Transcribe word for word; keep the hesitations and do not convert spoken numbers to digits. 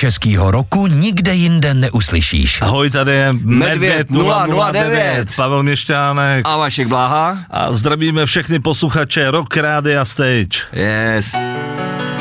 českýho roku nikde jinde neuslyšíš. Ahoj, tady je Medvěd nula nula devět, Pavel Měšťánek a Vašek Bláha a zdravíme všechny posluchače Rock Rádia Stage. Yes.